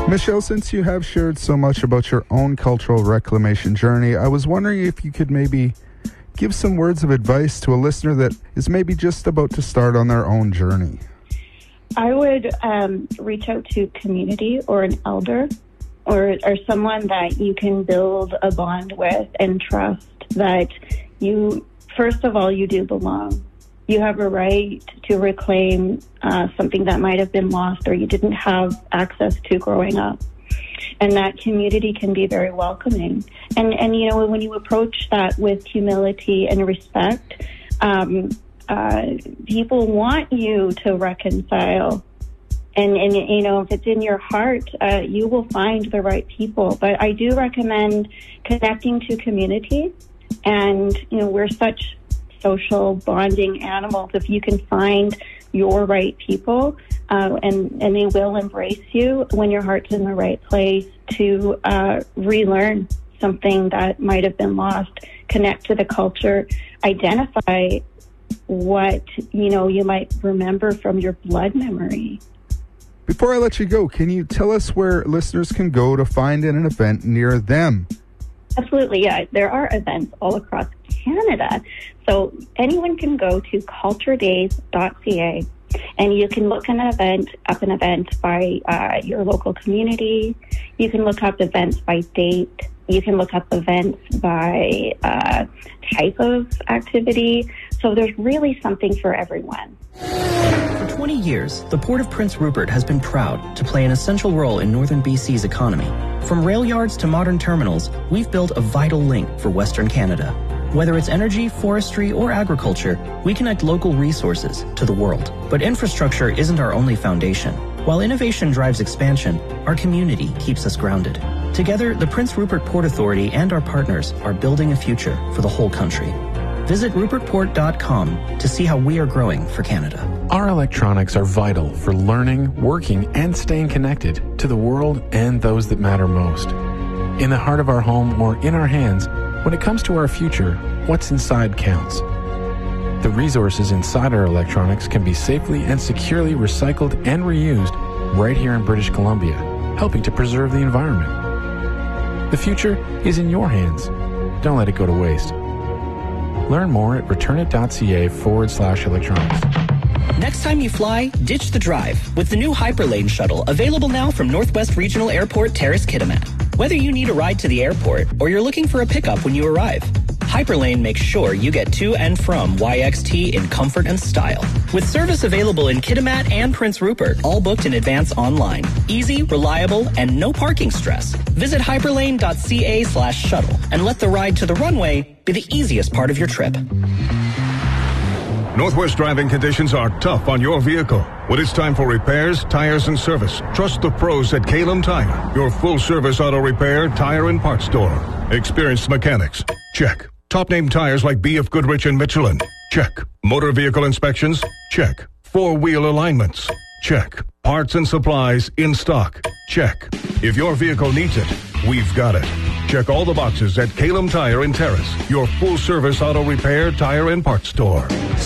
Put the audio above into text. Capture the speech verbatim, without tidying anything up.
Michelle, since you have shared so much about your own cultural reclamation journey, I was wondering if you could maybe give some words of advice to a listener that is maybe just about to start on their own journey. I would um, reach out to community or an elder or, or someone that you can build a bond with and trust that you, first of all, you do belong. You have a right to reclaim uh, something that might have been lost or you didn't have access to growing up. And that community can be very welcoming. And, and you know, when you approach that with humility and respect, um, uh, people want you to reconcile. And, and, you know, if it's in your heart, uh, you will find the right people. But I do recommend connecting to community. And, you know, we're such social bonding animals. If you can find your right people, uh, and, and they will embrace you when your heart's in the right place to uh, relearn something that might have been lost, connect to the culture, identify what, you know, you might remember from your blood memory. Before I let you go, can you tell us where listeners can go to find an event near them? Absolutely, yeah. There are events all across Canada. So anyone can go to culture days dot c a and you can look an event up an event by uh, your local community. You can look up events by date. You can look up events by uh, type of activity. So there's really something for everyone. For twenty years, the Port of Prince Rupert has been proud to play an essential role in northern B C's economy. From rail yards to modern terminals, we've built a vital link for Western Canada. Whether it's energy, forestry, or agriculture, we connect local resources to the world. But infrastructure isn't our only foundation. While innovation drives expansion, our community keeps us grounded. Together, the Prince Rupert Port Authority and our partners are building a future for the whole country. Visit rupert port dot com to see how we are growing for Canada. Our electronics are vital for learning, working, and staying connected to the world and those that matter most. In the heart of our home or in our hands, when it comes to our future, what's inside counts. The resources inside our electronics can be safely and securely recycled and reused right here in British Columbia, helping to preserve the environment. The future is in your hands. Don't let it go to waste. Learn more at returnit.ca forward slash electronics. Next time you fly, ditch the drive with the new Hyperlane shuttle, available now from Northwest Regional Airport Terrace Kitimat. Whether you need a ride to the airport or you're looking for a pickup when you arrive, Hyperlane makes sure you get to and from Y X T in comfort and style. With service available in Kitimat and Prince Rupert, all booked in advance online. Easy, reliable, and no parking stress. Visit hyperlane.ca slash shuttle and let the ride to the runway be the easiest part of your trip. Northwest driving conditions are tough on your vehicle. When it's time for repairs, tires, and service, trust the pros at Kalem Tire, your full-service auto repair, tire, and parts store. Experienced mechanics? Check. Top-name tires like B F Goodrich and Michelin? Check. Motor vehicle inspections? Check. Four-wheel alignments? Check. Parts and supplies in stock? Check. If your vehicle needs it, we've got it. Check all the boxes at Kalem Tire in Terrace, your full-service auto repair, tire, and parts store.